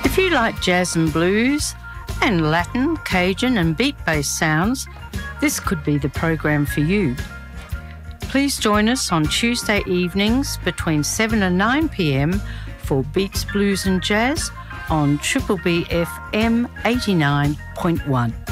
If you like jazz and blues and Latin, Cajun and beat-based sounds, this could be the program for you. Please join us on Tuesday evenings between 7 and 9 p.m. for Beats, Blues and Jazz on Triple B FM 89.1.